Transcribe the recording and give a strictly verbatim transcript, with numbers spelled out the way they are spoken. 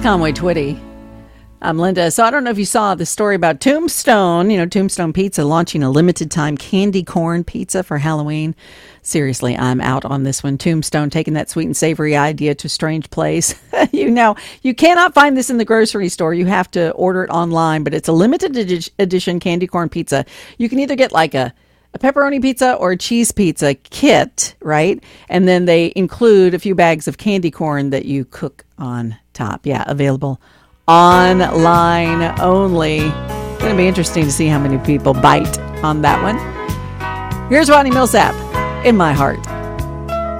Conway Twitty. I'm Linda. So I don't know if you saw the story about Tombstone, you know, Tombstone Pizza launching a limited time candy corn pizza for Halloween. Seriously, I'm out on this one. Tombstone taking that sweet and savory idea to a strange place. you know, you cannot find this in the grocery store. You have to order it online, but it's a limited edi- edition candy corn pizza. You can either get like a a pepperoni pizza or a cheese pizza kit, right? And then they include a few bags of candy corn that you cook on top. Yeah, available online only. It's going to be interesting to see how many people bite on that one. Here's Rodney Millsap, In My Heart.